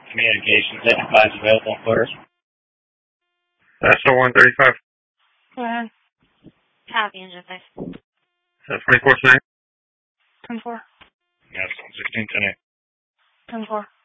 Communications, that device available for us. That's the 135. Go ahead. Copy, engine 5. That's 24 9. 10-4. Yes, 16 10. 10-4.